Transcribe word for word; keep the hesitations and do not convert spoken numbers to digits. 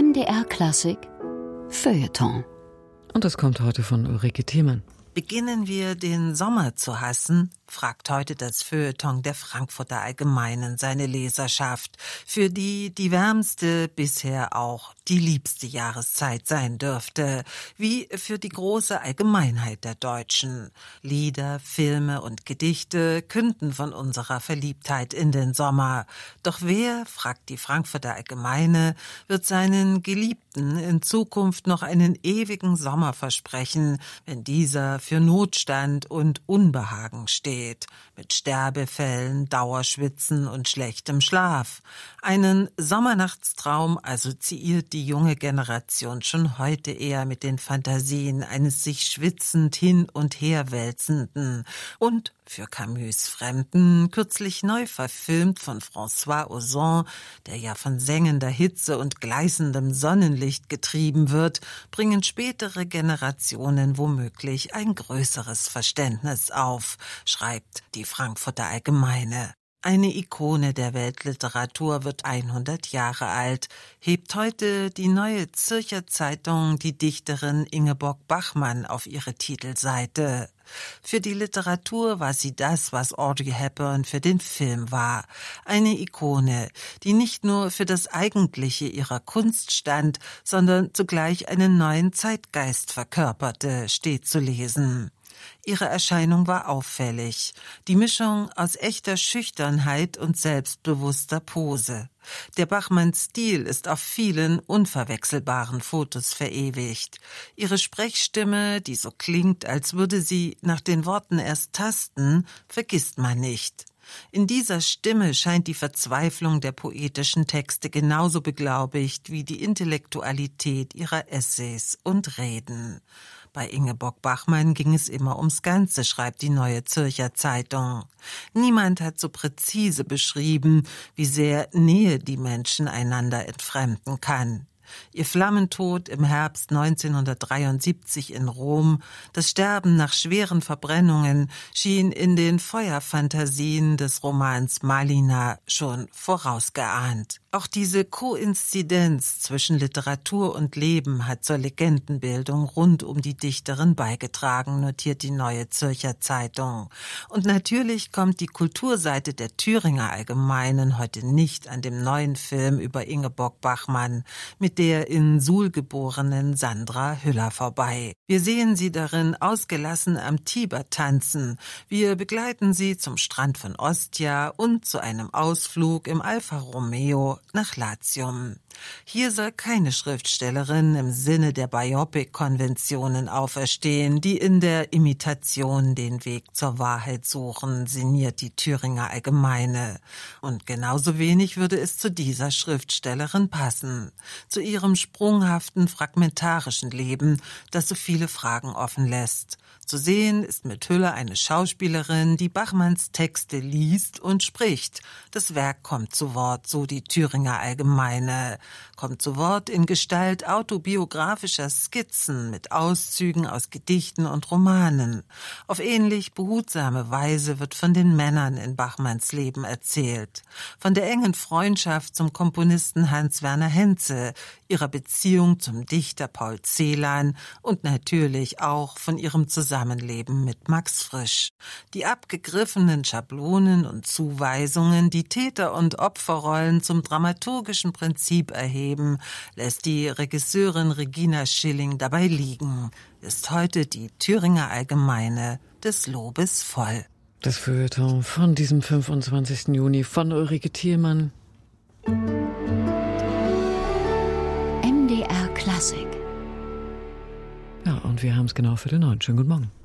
M D R Klassik Feuilleton. Und das kommt heute von Ulrike Thiemann. Beginnen wir den Sommer zu hassen? Fragt heute das Feuilleton der Frankfurter Allgemeinen seine Leserschaft, für die die wärmste bisher auch die liebste Jahreszeit sein dürfte, wie für die große Allgemeinheit der Deutschen. Lieder, Filme und Gedichte künden von unserer Verliebtheit in den Sommer. Doch wer, fragt die Frankfurter Allgemeine, wird seinen Geliebten in Zukunft noch einen ewigen Sommer versprechen, wenn dieser für Notstand und Unbehagen steht, mit Sterbefällen, Dauerschwitzen und schlechtem Schlaf. Einen Sommernachtstraum assoziiert die junge Generation schon heute eher mit den Fantasien eines sich schwitzend hin und her wälzenden und für Camus Fremden, kürzlich neu verfilmt von François Ozon, der ja von sengender Hitze und gleißendem Sonnenlicht getrieben wird, bringen spätere Generationen womöglich ein größeres Verständnis auf, schreibt die Frankfurter Allgemeine. Eine Ikone der Weltliteratur wird hundert Jahre alt, hebt heute die Neue Zürcher Zeitung die Dichterin Ingeborg Bachmann auf ihre Titelseite. Für die Literatur war sie das, was Audrey Hepburn für den Film war. Eine Ikone, die nicht nur für das Eigentliche ihrer Kunst stand, sondern zugleich einen neuen Zeitgeist verkörperte, steht zu lesen. Ihre Erscheinung war auffällig, die Mischung aus echter Schüchternheit und selbstbewusster Pose. Der Bachmann-Stil ist auf vielen unverwechselbaren Fotos verewigt. Ihre Sprechstimme, die so klingt, als würde sie nach den Worten erst tasten, vergisst man nicht. In dieser Stimme scheint die Verzweiflung der poetischen Texte genauso beglaubigt wie die Intellektualität ihrer Essays und Reden. Bei Ingeborg Bachmann ging es immer ums Ganze, schreibt die Neue Zürcher Zeitung. Niemand hat so präzise beschrieben, wie sehr Nähe die Menschen einander entfremden kann. Ihr Flammentod im Herbst neunzehnhundertdreiundsiebzig in Rom, das Sterben nach schweren Verbrennungen, schien in den Feuerfantasien des Romans Malina schon vorausgeahnt. Auch diese Koinzidenz zwischen Literatur und Leben hat zur Legendenbildung rund um die Dichterin beigetragen, notiert die Neue Zürcher Zeitung. Und natürlich kommt die Kulturseite der Thüringer Allgemeinen heute nicht an dem neuen Film über Ingeborg Bachmann mit der in Suhl geborenen Sandra Hüller vorbei. Wir sehen sie darin ausgelassen am Tiber tanzen. Wir begleiten sie zum Strand von Ostia und zu einem Ausflug im Alfa Romeo nach Latium. Hier soll keine Schriftstellerin im Sinne der Biopic-Konventionen auferstehen, die in der Imitation den Weg zur Wahrheit suchen, sinniert die Thüringer Allgemeine. Und genauso wenig würde es zu dieser Schriftstellerin passen, zu ihrem sprunghaften, fragmentarischen Leben, das so viele Fragen offen lässt. Zu sehen ist mit Hüller eine Schauspielerin, die Bachmanns Texte liest und spricht. Das Werk kommt zu Wort, so die Thüringer Allgemeine. Kommt zu Wort in Gestalt autobiografischer Skizzen mit Auszügen aus Gedichten und Romanen. Auf ähnlich behutsame Weise wird von den Männern in Bachmanns Leben erzählt. Von der engen Freundschaft zum Komponisten Hans-Werner Henze, ihrer Beziehung zum Dichter Paul Celan und natürlich auch von ihrem Zusammenleben mit Max Frisch. Die abgegriffenen Schablonen und Zuweisungen, die Täter- und Opferrollen zum dramaturgischen Prinzip erheben, lässt die Regisseurin Regina Schilling dabei liegen. Ist heute die Thüringer Allgemeine des Lobes voll. Das Feuilleton von diesem fünfundzwanzigsten Juni von Ulrike Thiemann. M D R Klassik. Ja, und wir haben es genau für den neuen. Schönen guten Morgen.